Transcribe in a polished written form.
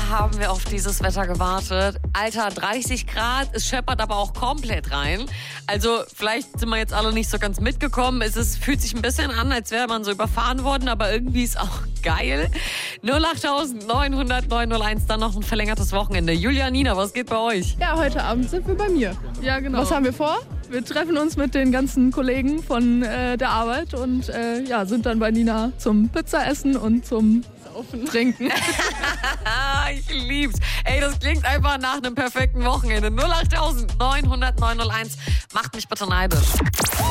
haben wir auf dieses Wetter gewartet. Alter, 30 Grad, es scheppert aber auch komplett rein. Also vielleicht sind wir jetzt alle nicht so ganz mitgekommen. Fühlt sich ein bisschen an, als wäre man so überfahren worden, aber irgendwie ist auch geil. 08900 901, dann noch ein verlängertes Wochenende. Julia, Nina, was geht bei euch? Ja, heute Abend sind wir bei mir. Ja, genau. Was haben wir vor? Wir treffen uns mit den ganzen Kollegen von der Arbeit und sind dann bei Nina zum Pizzaessen und zum Trinken. Ich lieb's. Ey, das klingt einfach nach einem perfekten Wochenende. 08900 901. Macht mich bitte neidisch.